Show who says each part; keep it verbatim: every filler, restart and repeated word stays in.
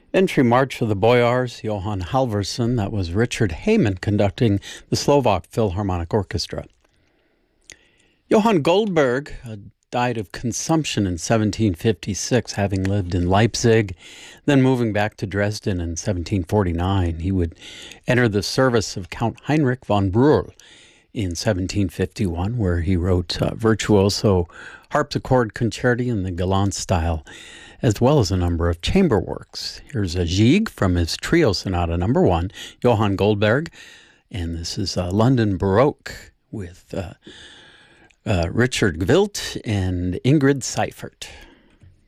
Speaker 1: Entry March of the Boyars, Johann Halvorsen. That was Richard Heyman conducting the Slovak Philharmonic Orchestra. Johann Goldberg uh, died of consumption in seventeen fifty-six, having lived in Leipzig, then moving back to Dresden in seventeen forty-nine. He would enter the service of Count Heinrich von Brühl in seventeen fifty-one, where he wrote uh, virtuoso harpsichord concerti in the galant style, as well as a number of chamber works. Here's a Gigue from his Trio Sonata number one, Johann Goldberg, and this is uh, London Baroque with uh, uh, Richard Gwilt and Ingrid Seifert.